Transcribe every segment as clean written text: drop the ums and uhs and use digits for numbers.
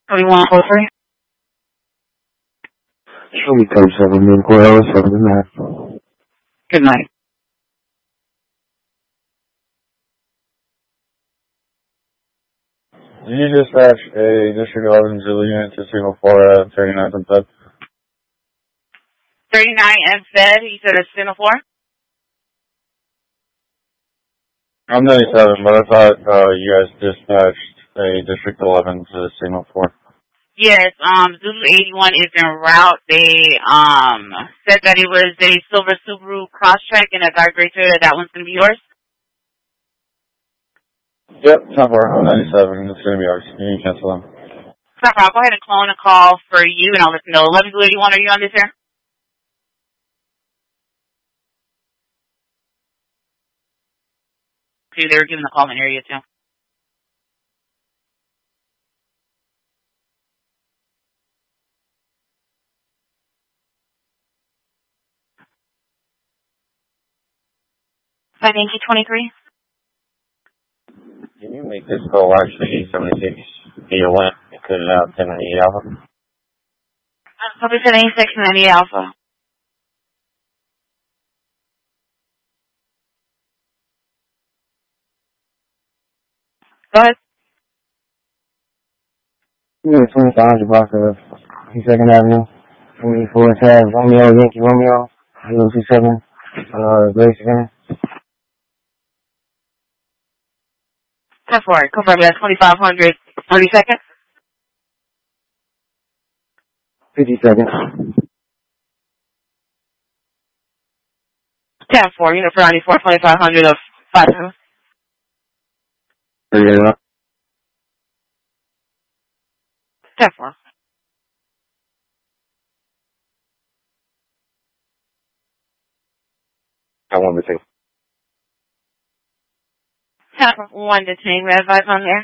2103. Show me code 7, main coil, 7 and a half. Good night. Did you dispatch a District 11 Zulu unit to Signal 4 at 39th and Fed? 39 and Fed, you said it's Signal 4? I'm 97, but I thought you guys dispatched a District 11 to Signal 4. Yes, Zulu 81 is en route. They said that it was a silver Subaru Crosstrek and a dark gray Toyota. That one's going to be yours? Yep, not far. I'm 97. It's going to be ours. You can cancel them. I'll go ahead and clone a call for you, and I'll let you know. 11 Zulu 81, are you on this air? Okay, they were giving the call in area too. Yankee 23. Can you make this call actually 76 via one? Cut it out 1098 Alpha. Copy 1086 and 98 Alpha. Go ahead. Yeah, 2500 block of 2nd Avenue. 24 tab, Romeo, Yankee Romeo, 027, Grace again. 10-4, confirm that 2500, 30 seconds. 50 seconds. 10-4, unit for 94, 2500 of 5. 38. 10-4. I want to take. 10-1 detained, red advice on there.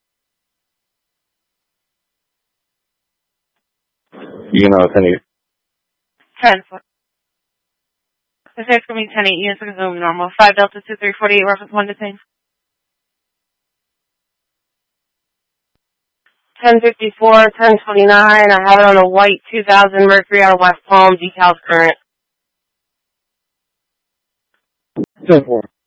You know, it's any. 10-4. The check's going to be 10-8 units, resume normal. 5 Delta 2348, reference 1 detained. 1054, 1029, I have it on a white 2000 Mercury out of West Palm, decals current. 10-4.